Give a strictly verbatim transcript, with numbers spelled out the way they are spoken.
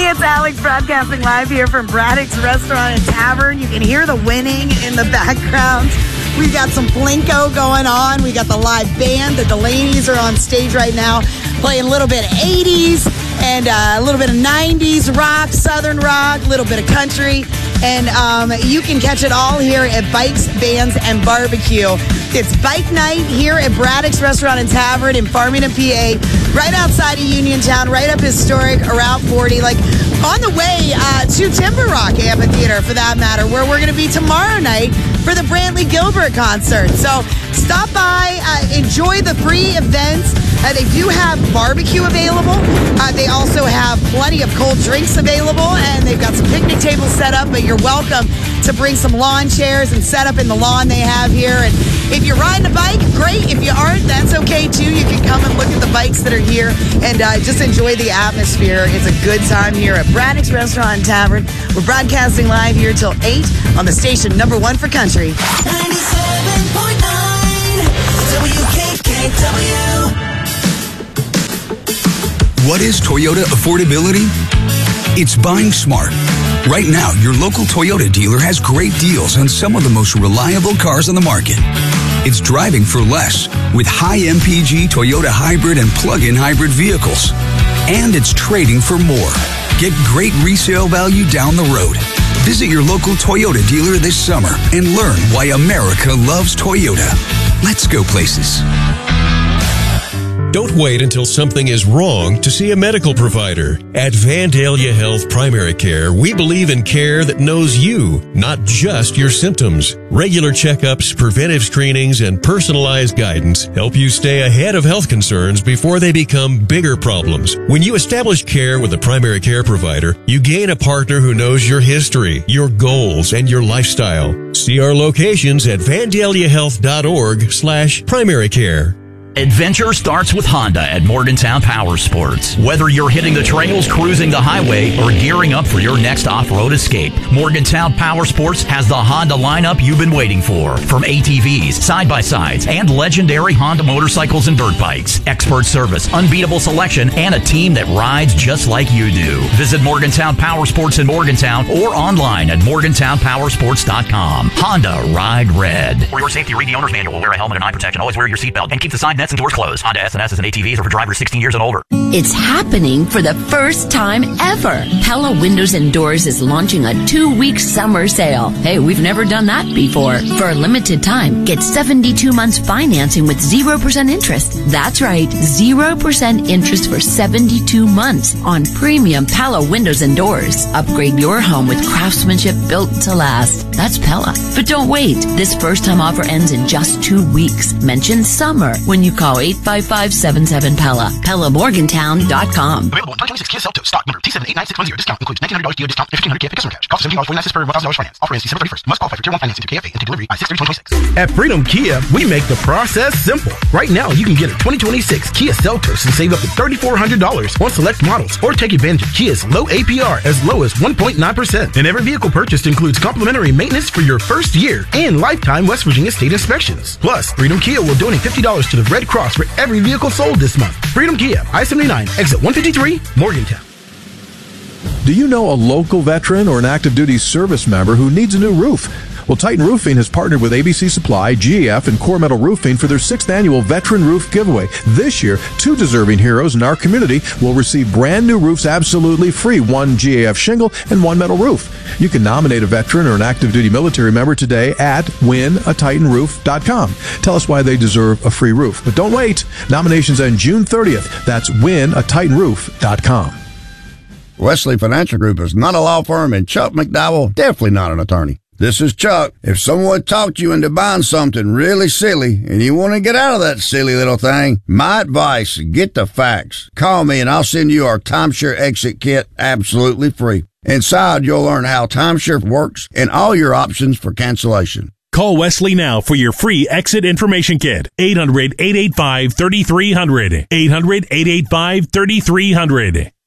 it's Alex broadcasting live here from Braddock's Restaurant and Tavern. You can hear the winning in the background. We've got some Plinko going on. We got the live band. The Delaney's are on stage right now, playing a little bit of eighties and uh, a little bit of nineties rock, southern rock, a little bit of country. And um, you can catch it all here at Bikes, Bands, and Barbecue. It's bike night here at Braddock's Restaurant and Tavern in Farmington, P A, right outside of Uniontown, right up historic, around forty, like on the way uh, to Timber Rock Amphitheater, for that matter, where we're going to be tomorrow night for the Brantley Gilbert concert. So stop by, uh, enjoy the free events. Uh, they do have barbecue available. Uh, they also have plenty of cold drinks available, and they've got some picnic tables set up, but you're welcome to bring some lawn chairs and set up in the lawn they have here. And if you're riding a bike, great. If you aren't, that's okay too. You can come and look at the bikes that are here and uh, just enjoy the atmosphere. It's a good time here at Braddock's Restaurant and Tavern. We're broadcasting live here till eight on the station number one for country. ninety-seven point nine W K K W. What is Toyota affordability? It's buying smart. Right now, your local Toyota dealer has great deals on some of the most reliable cars on the market. It's driving for less with high M P G Toyota hybrid and plug-in hybrid vehicles. And it's trading for more. Get great resale value down the road. Visit your local Toyota dealer this summer and learn why America loves Toyota. Let's go places. Don't wait until something is wrong to see a medical provider. At Vandalia Health Primary Care, we believe in care that knows you, not just your symptoms. Regular checkups, preventive screenings, and personalized guidance help you stay ahead of health concerns before they become bigger problems. When you establish care with a primary care provider, you gain a partner who knows your history, your goals, and your lifestyle. See our locations at vandalia health dot org slash primary care. Adventure starts with Honda at Morgantown Power Sports. Whether you're hitting the trails, cruising the highway, or gearing up for your next off-road escape, Morgantown Power Sports has the Honda lineup you've been waiting for. From A T Vs, side-by-sides, and legendary Honda motorcycles and dirt bikes. Expert service, unbeatable selection, and a team that rides just like you do. Visit Morgantown Power Sports in Morgantown or online at morgantown power sports dot com. Honda, ride red. For your safety, read the owner's manual. Wear a helmet and eye protection. Always wear your seatbelt. And keep the side nets and doors closed. Honda S and S's and A T Vs are for drivers sixteen years and older. It's happening for the first time ever. Pella Windows and Doors is launching a two-week summer sale. Hey, we've never done that before. For a limited time, get seventy-two months financing with zero percent interest. That's right, zero percent interest for seventy-two months on premium Pella Windows and Doors. Upgrade your home with craftsmanship built to last. That's Pella. But don't wait. This first-time offer ends in just two weeks. Mention summer when you call eight five five, seven seven, Pella. Pella Morgantown dot com. Available twenty twenty-six Kia Seltos. Stock number T seven eight nine six one zero. Discount includes nineteen hundred dollars dealer discount and fifteen hundred Kia customer cash. Cost seventeen dollars and forty-nine cents per one thousand dollars finance. Offer ends December thirty-first. Must qualify for Tier one financing to K F A and take delivery by six three twenty twenty-six. At Freedom Kia, we make the process simple. Right now, you can get a twenty twenty-six Kia Seltos and save up to thirty-four hundred dollars on select models, or take advantage of Kia's low A P R as low as one point nine percent. And every vehicle purchased includes complimentary maintenance for your first year and lifetime West Virginia state inspections. Plus, Freedom Kia will donate fifty dollars to the Red Cross for every vehicle sold this month. Freedom Kia, I seventy-nine, exit one fifty-three, Morgantown. Do you know a local veteran or an active duty service member who needs a new roof? Well, Titan Roofing has partnered with A B C Supply, G E F, and Core Metal Roofing for their sixth annual Veteran Roof Giveaway. This year, two deserving heroes in our community will receive brand new roofs absolutely free, one G A F shingle and one metal roof. You can nominate a veteran or an active duty military member today at win a titan roof dot com. Tell us why they deserve a free roof. But don't wait. Nominations end June thirtieth. That's win a titan roof dot com. Wesley Financial Group is not a law firm, and Chuck McDowell definitely not an attorney. This is Chuck. If someone talked you into buying something really silly and you want to get out of that silly little thing, my advice, get the facts. Call me and I'll send you our Timeshare Exit Kit absolutely free. Inside, you'll learn how timeshare works and all your options for cancellation. Call Wesley now for your free exit information kit. eight hundred, eight eight five, three three zero zero. eight hundred, eight eight five, three three zero zero.